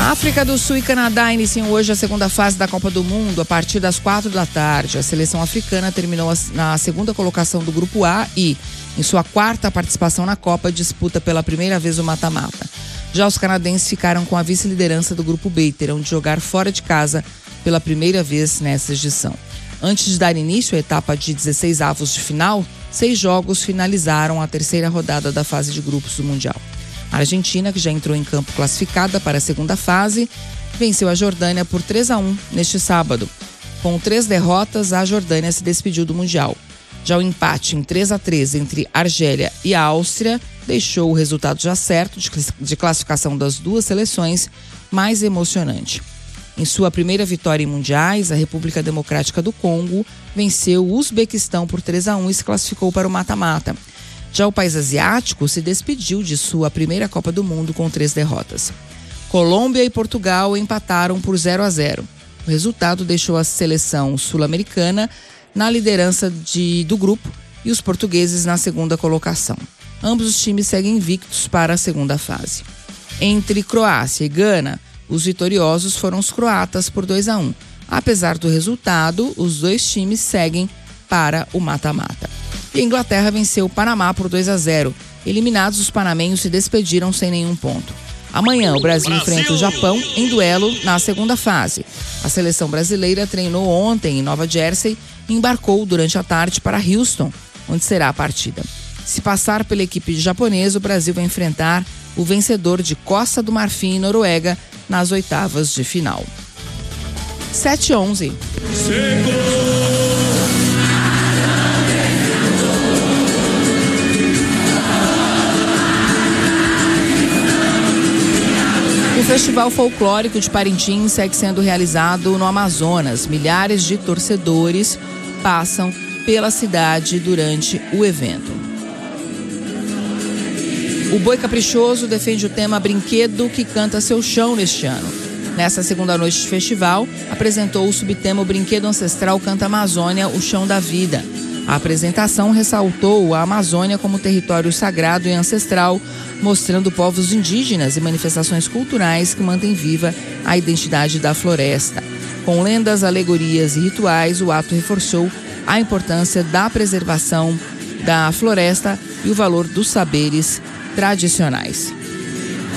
África do Sul e Canadá iniciam hoje a segunda fase da Copa do Mundo a partir das 4h. A seleção africana terminou na segunda colocação do Grupo A e, em sua quarta participação na Copa, disputa pela primeira vez o mata-mata. Já os canadenses ficaram com a vice-liderança do Grupo B e terão de jogar fora de casa pela primeira vez nessa edição. Antes de dar início à etapa de 16avos de final, 6 jogos finalizaram a terceira rodada da fase de grupos do Mundial. A Argentina, que já entrou em campo classificada para a segunda fase, venceu a Jordânia por 3-1 neste sábado. Com 3 derrotas, a Jordânia se despediu do Mundial. Já o empate em 3-3 entre Argélia e a Áustria deixou o resultado já certo de classificação das duas seleções mais emocionante. Em sua primeira vitória em mundiais, a República Democrática do Congo venceu o Uzbequistão por 3-1 e se classificou para o mata-mata. Já o país asiático se despediu de sua primeira Copa do Mundo com 3 derrotas. Colômbia e Portugal empataram por 0-0. O resultado deixou a seleção sul-americana na liderança do grupo e os portugueses na segunda colocação. Ambos os times seguem invictos para a segunda fase. Entre Croácia e Gana, os vitoriosos foram os croatas por 2-1. Apesar do resultado, os dois times seguem para o mata-mata. E a Inglaterra venceu o Panamá por 2-0. Eliminados, os panamenhos se despediram sem nenhum ponto. Amanhã, o Brasil enfrenta o Japão em duelo na segunda fase. A seleção brasileira treinou ontem em Nova Jersey e embarcou durante a tarde para Houston, onde será a partida. Se passar pela equipe japonesa, o Brasil vai enfrentar o vencedor de Costa do Marfim e Noruega nas oitavas de final. 7-11. O Festival Folclórico de Parintins segue sendo realizado no Amazonas. Milhares de torcedores passam pela cidade durante o evento. O Boi Caprichoso defende o tema Brinquedo que Canta Seu Chão neste ano. Nessa segunda noite de festival, apresentou o subtema O Brinquedo Ancestral Canta Amazônia, o Chão da Vida. A apresentação ressaltou a Amazônia como território sagrado e ancestral, mostrando povos indígenas e manifestações culturais que mantêm viva a identidade da floresta. Com lendas, alegorias e rituais, o ato reforçou a importância da preservação da floresta e o valor dos saberes tradicionais.